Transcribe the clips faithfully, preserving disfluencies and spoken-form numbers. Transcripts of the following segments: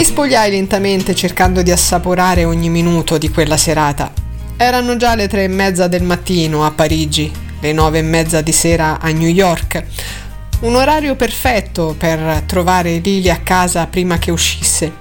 Mi spogliai lentamente cercando di assaporare ogni minuto di quella serata. Erano già le tre e mezza del mattino a Parigi, le nove e mezza di sera a New York. Un orario perfetto per trovare Lily a casa prima che uscisse.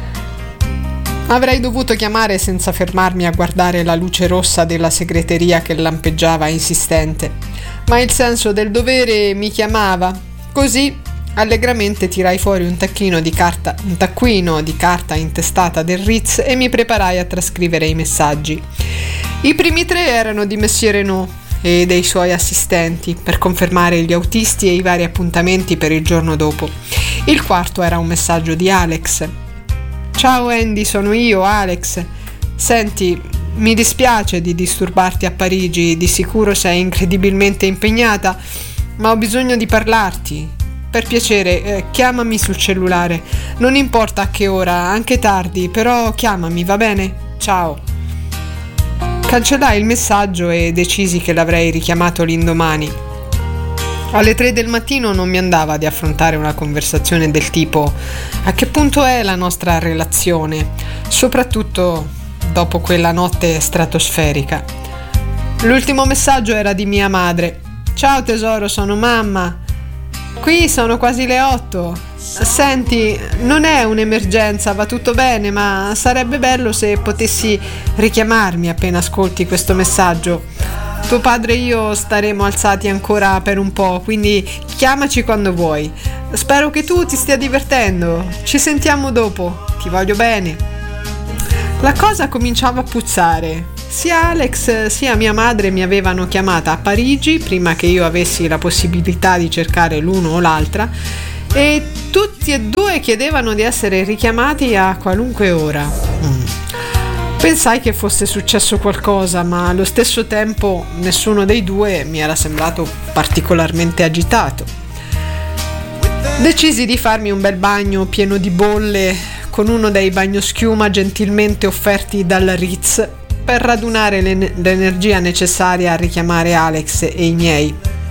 Avrei dovuto chiamare senza fermarmi a guardare la luce rossa della segreteria che lampeggiava insistente, ma il senso del dovere mi chiamava. Così allegramente tirai fuori un tacchino di carta, un taccuino di carta intestata del Ritz e mi preparai a trascrivere i messaggi. I primi tre erano di Monsieur Renaud e dei suoi assistenti per confermare gli autisti e i vari appuntamenti per il giorno dopo. Il quarto era un messaggio di Alex. Ciao Andy, sono io, Alex. Senti, mi dispiace di disturbarti a Parigi, di sicuro sei incredibilmente impegnata, ma ho bisogno di parlarti. Per piacere, eh, chiamami sul cellulare, non importa a che ora, anche tardi, però chiamami, va bene? Ciao. Cancellai il messaggio e decisi che l'avrei richiamato l'indomani. Alle tre del mattino non mi andava di affrontare una conversazione del tipo: a che punto è la nostra relazione? Soprattutto dopo quella notte stratosferica. L'ultimo messaggio era di mia madre. Ciao tesoro, sono mamma. Qui sono quasi le otto. Senti, non è un'emergenza, va tutto bene, ma sarebbe bello se potessi richiamarmi appena ascolti questo messaggio. Tuo padre e io staremo alzati ancora per un po', quindi chiamaci quando vuoi. Spero che tu ti stia divertendo. Ci sentiamo dopo. Ti voglio bene. La cosa cominciava a puzzare. Sia Alex sia mia madre mi avevano chiamata a Parigi prima che io avessi la possibilità di cercare l'uno o l'altra, e tutti e due chiedevano di essere richiamati a qualunque ora. Mm. Pensai che fosse successo qualcosa, ma allo stesso tempo nessuno dei due mi era sembrato particolarmente agitato. Decisi di farmi un bel bagno pieno di bolle con uno dei bagnoschiuma gentilmente offerti dal Ritz per radunare l'en- l'energia necessaria a richiamare Alex e i miei.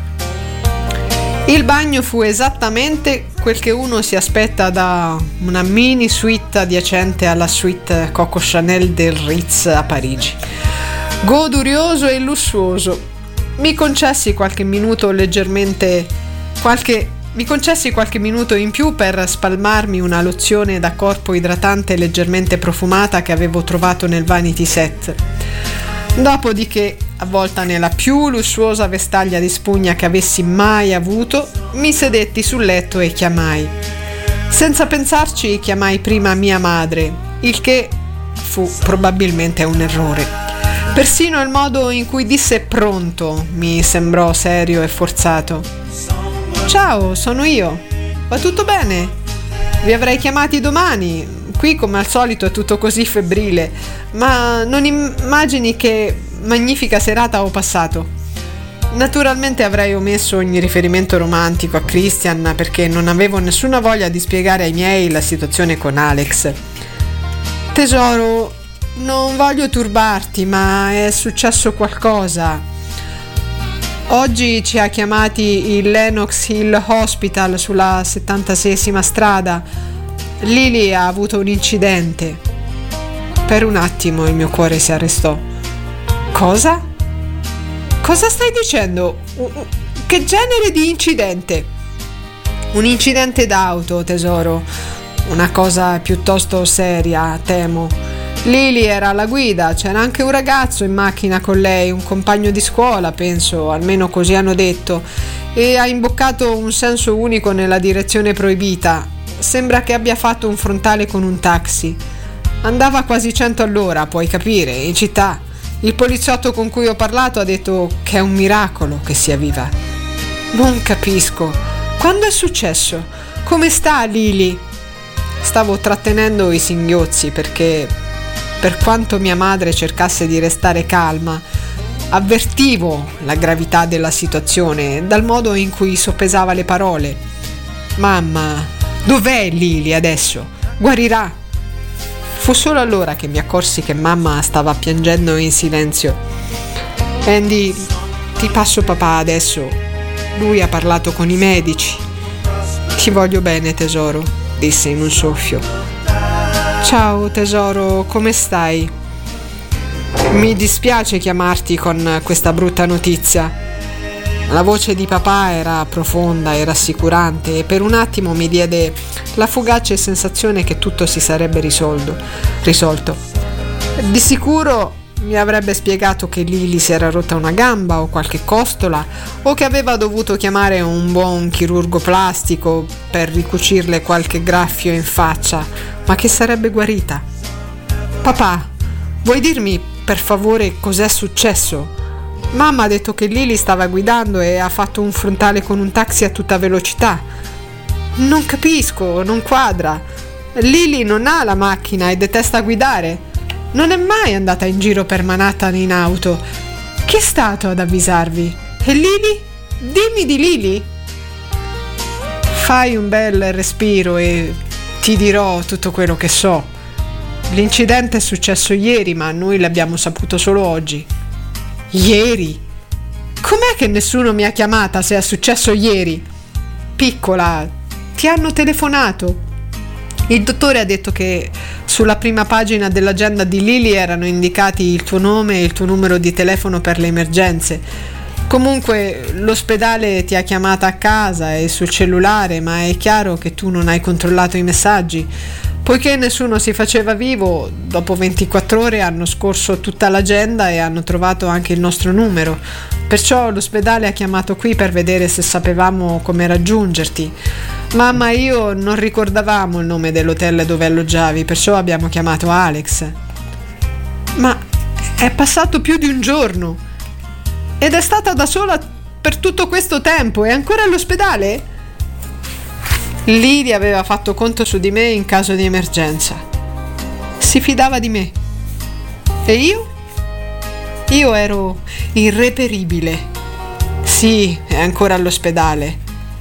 Il bagno fu esattamente quel che uno si aspetta da una mini suite adiacente alla suite Coco Chanel del Ritz a Parigi. Godurioso e lussuoso. Mi concessi qualche minuto leggermente qualche mi concessi qualche minuto in più per spalmarmi una lozione da corpo idratante leggermente profumata che avevo trovato nel vanity set. Dopodiché, avvolta nella più lussuosa vestaglia di spugna che avessi mai avuto, mi sedetti sul letto e chiamai. Senza pensarci chiamai prima mia madre, il che fu probabilmente un errore. Persino il modo in cui disse pronto mi sembrò serio e forzato. Ciao, sono io. Va tutto bene? Vi avrei chiamati domani. Qui come al solito è tutto così febbrile, ma non immagini che magnifica serata ho passato. Naturalmente avrei omesso ogni riferimento romantico a Christian perché non avevo nessuna voglia di spiegare ai miei la situazione con Alex. Tesoro, non voglio turbarti, ma è successo qualcosa. Oggi ci ha chiamati il Lenox Hill Hospital sulla settantaseiesima strada. Lily ha avuto un incidente. Per un attimo il mio cuore si arrestò. Cosa? Cosa stai dicendo? Che genere di incidente? Un incidente d'auto, tesoro. Una cosa piuttosto seria, temo. Lily era alla guida, c'era anche un ragazzo in macchina con lei, un compagno di scuola, penso, almeno così hanno detto, e ha imboccato un senso unico nella direzione proibita. Sembra che abbia fatto un frontale con un taxi. Andava quasi cento all'ora, puoi capire, in città. Il poliziotto con cui ho parlato ha detto che è un miracolo che sia viva. Non capisco. Quando è successo? Come sta Lily? Stavo trattenendo i singhiozzi perché, per quanto mia madre cercasse di restare calma, avvertivo la gravità della situazione dal modo in cui soppesava le parole. Mamma, dov'è Lily adesso? Guarirà. Fu solo allora che mi accorsi che mamma stava piangendo in silenzio. Andy, ti passo papà adesso. Lui ha parlato con i medici. Ti voglio bene, tesoro, disse in un soffio. Ciao tesoro, come stai? Mi dispiace chiamarti con questa brutta notizia. La voce di papà era profonda e rassicurante e per un attimo mi diede la fugace sensazione che tutto si sarebbe risolto. risolto. Di sicuro mi avrebbe spiegato che Lily si era rotta una gamba o qualche costola o che aveva dovuto chiamare un buon chirurgo plastico per ricucirle qualche graffio in faccia, ma che sarebbe guarita. Papà, vuoi dirmi per favore cos'è successo? Mamma ha detto che Lily stava guidando e ha fatto un frontale con un taxi a tutta velocità. Non capisco, non quadra. Lily non ha la macchina e detesta guidare. Non è mai andata in giro per Manhattan in auto. Chi è stato ad avvisarvi? E Lily? Dimmi di Lily. Fai un bel respiro e ti dirò tutto quello che so. L'incidente è successo ieri, ma noi l'abbiamo saputo solo oggi. Ieri? Com'è che nessuno mi ha chiamata se è successo ieri? Piccola, ti hanno telefonato? Il dottore ha detto che sulla prima pagina dell'agenda di Lily erano indicati il tuo nome e il tuo numero di telefono per le emergenze. Comunque l'ospedale ti ha chiamata a casa e sul cellulare, ma è chiaro che tu non hai controllato i messaggi. Poiché nessuno si faceva vivo, dopo ventiquattro ore hanno scorso tutta l'agenda e hanno trovato anche il nostro numero. Perciò l'ospedale ha chiamato qui per vedere se sapevamo come raggiungerti. Mamma e io non ricordavamo il nome dell'hotel dove alloggiavi, perciò abbiamo chiamato Alex. Ma è passato più di un giorno ed è stata da sola per tutto questo tempo e ancora all'ospedale? Lily aveva fatto conto su di me in caso di emergenza. Si fidava di me. E io? Io ero irreperibile. Sì, è ancora all'ospedale.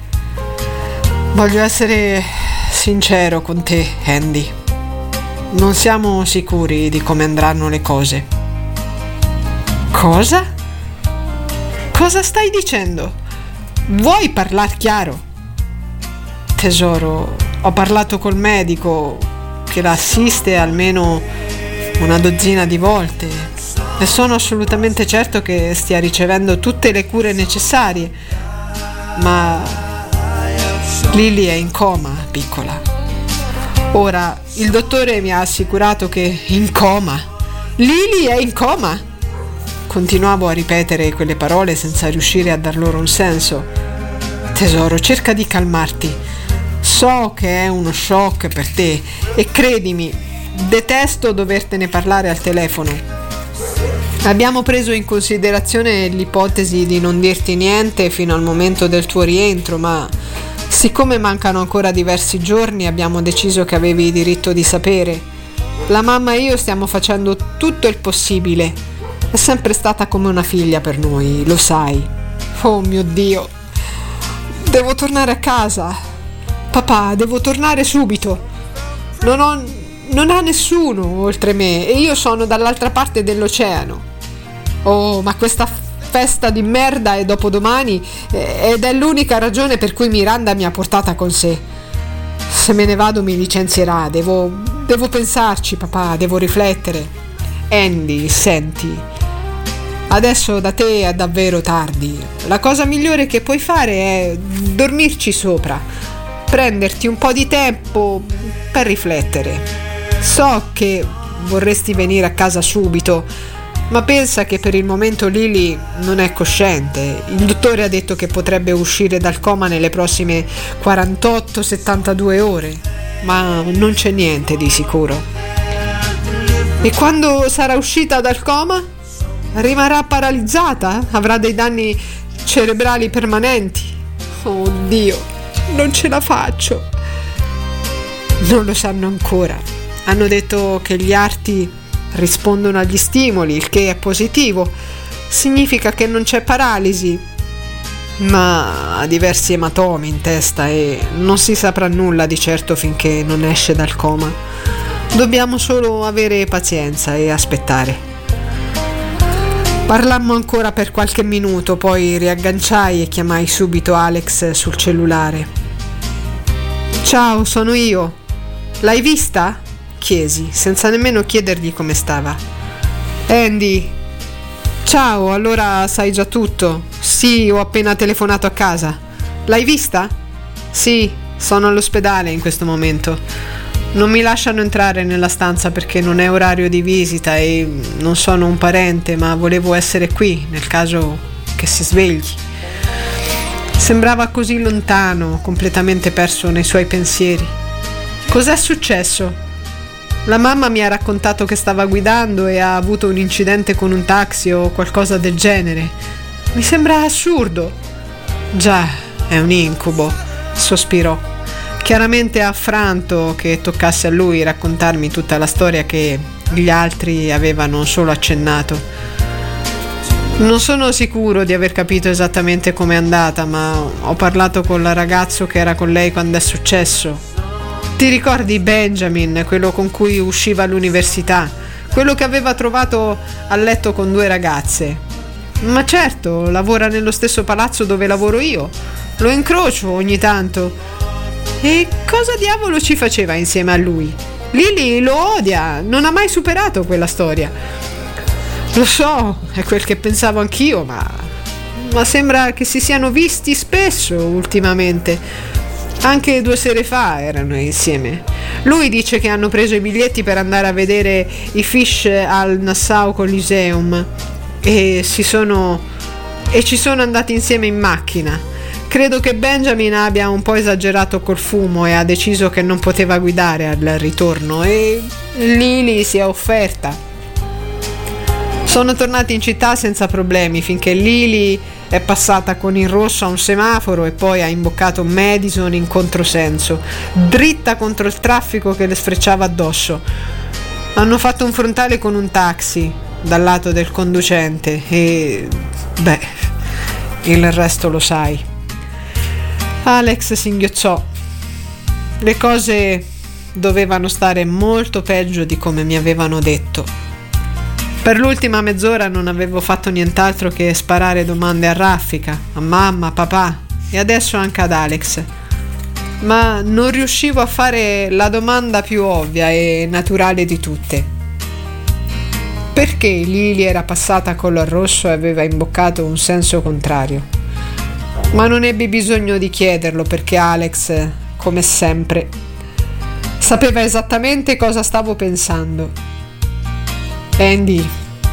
Voglio essere sincero con te, Andy. Non siamo sicuri di come andranno le cose. Cosa? Cosa stai dicendo? Vuoi parlar chiaro? Tesoro, ho parlato col medico che la assiste almeno una dozzina di volte e sono assolutamente certo che stia ricevendo tutte le cure necessarie, ma Lily è in coma, piccola. Ora, il dottore mi ha assicurato che in coma. Lily è in coma! Continuavo a ripetere quelle parole senza riuscire a dar loro un senso. Tesoro, cerca di calmarti. So che è uno shock per te e credimi, detesto dovertene parlare al telefono. Abbiamo preso in considerazione l'ipotesi di non dirti niente fino al momento del tuo rientro, ma siccome mancano ancora diversi giorni abbiamo deciso che avevi diritto di sapere. La mamma e io stiamo facendo tutto il possibile. È sempre stata come una figlia per noi, lo sai. Oh mio Dio, devo tornare a casa. Papà, devo tornare subito. Non ho, non ha nessuno oltre me e io sono dall'altra parte dell'oceano. Oh, ma questa festa di merda è dopodomani ed è l'unica ragione per cui Miranda mi ha portata con sé. Se me ne vado mi licenzierà. Devo, devo pensarci, papà, devo riflettere. Andy, senti, adesso da te è davvero tardi. La cosa migliore che puoi fare è dormirci sopra. Prenderti un po' di tempo per riflettere. So che vorresti venire a casa subito, ma pensa che per il momento Lily non è cosciente. Il dottore ha detto che potrebbe uscire dal coma nelle prossime quarantotto settantadue ore, ma non c'è niente di sicuro. E quando sarà uscita dal coma? Rimarrà paralizzata? Avrà dei danni cerebrali permanenti? Oh Dio, non ce la faccio. Non lo sanno ancora. Hanno detto che gli arti rispondono agli stimoli, il che è positivo. Significa che non c'è paralisi, ma ha diversi ematomi in testa e non si saprà nulla di certo finché non esce dal coma. Dobbiamo solo avere pazienza e aspettare. Parlammo ancora per qualche minuto, poi riagganciai e chiamai subito Alex sul cellulare. Ciao, sono io. L'hai vista? chiesi, senza nemmeno chiedergli come stava. Andy, ciao, allora sai già tutto? Sì, ho appena telefonato a casa. L'hai vista? Sì, sono all'ospedale in questo momento. Non mi lasciano entrare nella stanza perché non è orario di visita e non sono un parente, ma volevo essere qui nel caso che si svegli. Sembrava così lontano, completamente perso nei suoi pensieri. Cos'è successo? La mamma mi ha raccontato che stava guidando e ha avuto un incidente con un taxi o qualcosa del genere. Mi sembra assurdo. Già, è un incubo, sospirò. Chiaramente affranto che toccasse a lui raccontarmi tutta la storia che gli altri avevano solo accennato. Non sono sicuro di aver capito esattamente com'è andata, ma ho parlato con il ragazzo che era con lei quando è successo. Ti ricordi Benjamin, quello con cui usciva all'università? Quello che aveva trovato a letto con due ragazze? Ma certo, lavora nello stesso palazzo dove lavoro io. Lo incrocio ogni tanto. E cosa diavolo ci faceva insieme a lui? Lily lo odia, non ha mai superato quella storia. Lo so, è quel che pensavo anch'io, ma, ma sembra che si siano visti spesso ultimamente. Anche due sere fa erano insieme. Lui dice che hanno preso i biglietti per andare a vedere i Fish al Nassau Coliseum e si sono e ci sono andati insieme in macchina. Credo che Benjamin abbia un po' esagerato col fumo e ha deciso che non poteva guidare al ritorno e Lily si è offerta. Sono tornati in città senza problemi finché Lily è passata con il rosso a un semaforo e poi ha imboccato Madison in controsenso, dritta contro il traffico che le sfrecciava addosso. Hanno fatto un frontale con un taxi dal lato del conducente e beh, il resto lo sai. Alex singhiozzò. Le cose dovevano stare molto peggio di come mi avevano detto. Per l'ultima mezz'ora non avevo fatto nient'altro che sparare domande a raffica, a mamma, a papà e adesso anche ad Alex. Ma non riuscivo a fare la domanda più ovvia e naturale di tutte. Perché Lily era passata collo rosso e aveva imboccato un senso contrario? Ma non ebbi bisogno di chiederlo perché Alex, come sempre, sapeva esattamente cosa stavo pensando. Andy,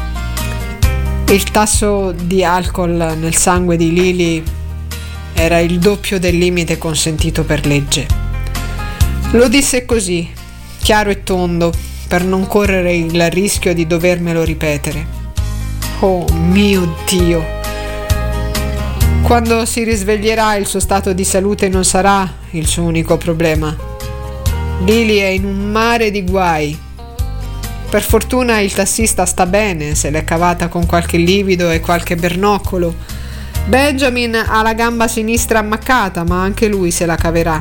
il tasso di alcol nel sangue di Lily era il doppio del limite consentito per legge. Lo disse così, chiaro e tondo, per non correre il rischio di dovermelo ripetere. Oh mio Dio! Quando si risveglierà il suo stato di salute non sarà il suo unico problema. Lily è in un mare di guai. Per fortuna il tassista sta bene, se l'è cavata con qualche livido e qualche bernoccolo. Benjamin ha la gamba sinistra ammaccata, ma anche lui se la caverà.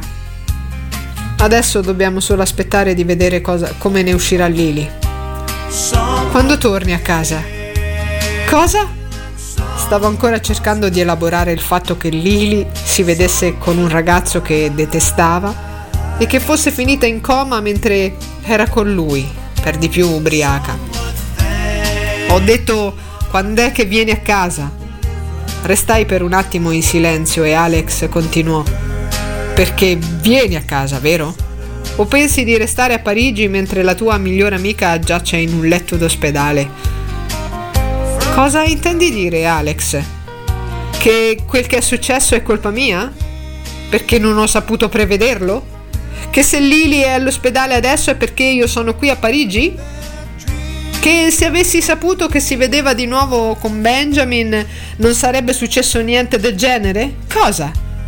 Adesso dobbiamo solo aspettare di vedere cosa, come ne uscirà Lily. Quando torni a casa? Cosa? Stavo ancora cercando di elaborare il fatto che Lily si vedesse con un ragazzo che detestava e che fosse finita in coma mentre era con lui. Per di più ubriaca. Ho detto, quand'è che vieni a casa? Restai per un attimo in silenzio e Alex continuò. Perché vieni a casa, vero? O pensi di restare a Parigi mentre la tua migliore amica giace in un letto d'ospedale? Cosa intendi dire, Alex? Che quel che è successo è colpa mia? Perché non ho saputo prevederlo? Che se Lily è all'ospedale adesso è perché io sono qui a Parigi? Che se avessi saputo che si vedeva di nuovo con Benjamin non sarebbe successo niente del genere? Cosa?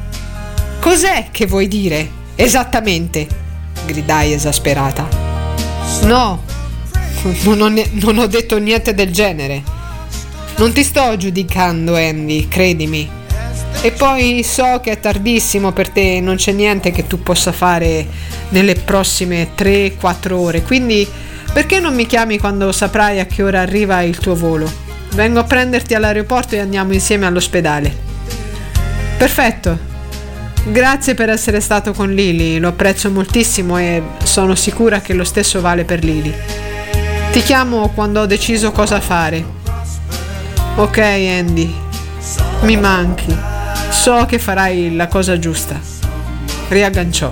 Cos'è che vuoi dire? Esattamente, gridai esasperata. No, non ho, ne- non ho detto niente del genere. Non ti sto giudicando, Andy, credimi. E poi so che è tardissimo per te, non c'è niente che tu possa fare nelle prossime tre quattro ore, quindi perché non mi chiami quando saprai a che ora arriva il tuo volo? Vengo a prenderti all'aeroporto e andiamo insieme all'ospedale. Perfetto. Grazie per essere stato con Lily, lo apprezzo moltissimo e sono sicura che lo stesso vale per Lily. Ti chiamo quando ho deciso cosa fare. Ok Andy, mi manchi, so che farai la cosa giusta. Riagganciò.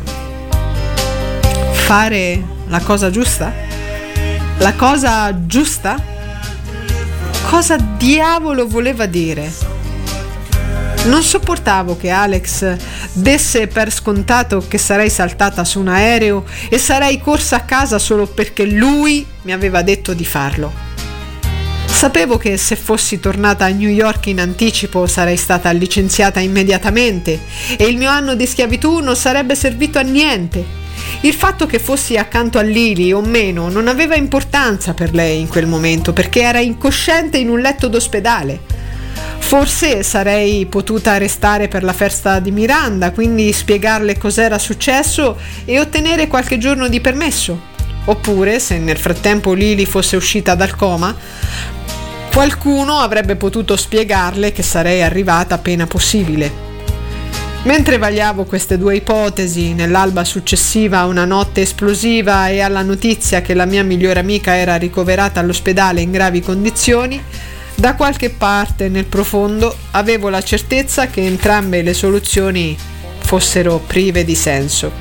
Fare la cosa giusta? La cosa giusta? Cosa diavolo voleva dire? Non sopportavo che Alex desse per scontato che sarei saltata su un aereo e sarei corsa a casa solo perché lui mi aveva detto di farlo. Sapevo che se fossi tornata a New York in anticipo sarei stata licenziata immediatamente e il mio anno di schiavitù non sarebbe servito a niente. Il fatto che fossi accanto a Lily o meno non aveva importanza per lei in quel momento perché era incosciente in un letto d'ospedale. Forse sarei potuta restare per la festa di Miranda, quindi spiegarle cos'era successo e ottenere qualche giorno di permesso. Oppure, se nel frattempo Lily fosse uscita dal coma, qualcuno avrebbe potuto spiegarle che sarei arrivata appena possibile. Mentre vagliavo queste due ipotesi, nell'alba successiva a una notte esplosiva e alla notizia che la mia migliore amica era ricoverata all'ospedale in gravi condizioni, da qualche parte nel profondo avevo la certezza che entrambe le soluzioni fossero prive di senso.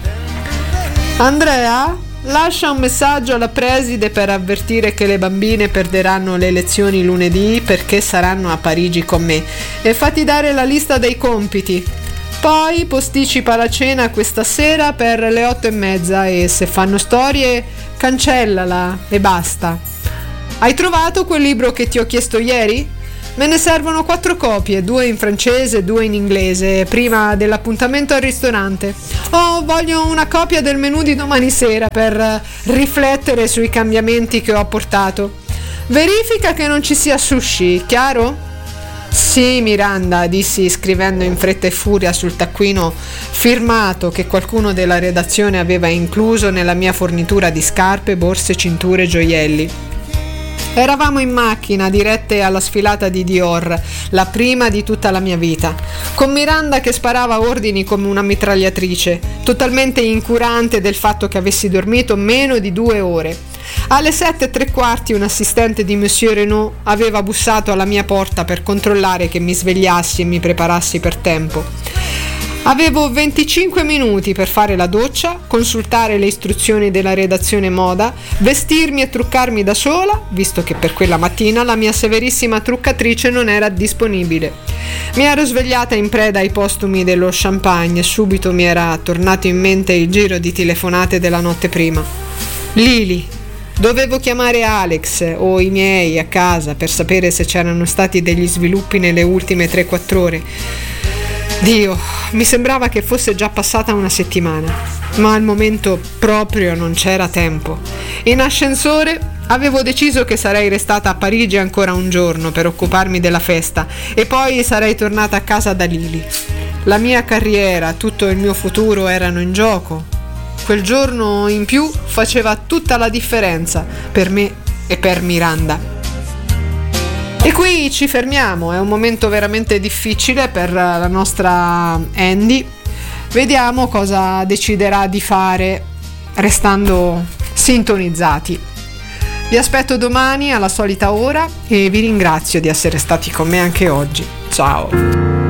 Andrea, lascia un messaggio alla preside per avvertire che le bambine perderanno le lezioni lunedì perché saranno a Parigi con me e fatti dare la lista dei compiti. Poi posticipa la cena questa sera per le otto e mezza e se fanno storie cancellala e basta. Hai trovato quel libro che ti ho chiesto ieri? Me ne servono quattro copie, due in francese e due in inglese, prima dell'appuntamento al ristorante. Oh, voglio una copia del menù di domani sera per riflettere sui cambiamenti che ho apportato. Verifica che non ci sia sushi, chiaro? Sì, Miranda, dissi scrivendo in fretta e furia sul taccuino firmato che qualcuno della redazione aveva incluso nella mia fornitura di scarpe, borse, cinture e gioielli. Eravamo in macchina, dirette alla sfilata di Dior, la prima di tutta la mia vita, con Miranda che sparava ordini come una mitragliatrice, totalmente incurante del fatto che avessi dormito meno di due ore. Alle sette e tre quarti un assistente di Monsieur Renaud aveva bussato alla mia porta per controllare che mi svegliassi e mi preparassi per tempo. Avevo venticinque minuti per fare la doccia, consultare le istruzioni della redazione moda, vestirmi e truccarmi da sola, visto che per quella mattina la mia severissima truccatrice non era disponibile. Mi ero svegliata in preda ai postumi dello champagne e subito mi era tornato in mente il giro di telefonate della notte prima. Lily. Dovevo chiamare Alex o i miei a casa per sapere se c'erano stati degli sviluppi nelle ultime tre quattro ore. Dio, mi sembrava che fosse già passata una settimana, ma al momento proprio non c'era tempo. In ascensore avevo deciso che sarei restata a Parigi ancora un giorno per occuparmi della festa e poi sarei tornata a casa da Lily. La mia carriera, tutto il mio futuro erano in gioco. Quel giorno in più faceva tutta la differenza per me e per Miranda. E qui ci fermiamo, è un momento veramente difficile per la nostra Andy. Vediamo cosa deciderà di fare restando sintonizzati. Vi aspetto domani alla solita ora e vi ringrazio di essere stati con me anche oggi. Ciao!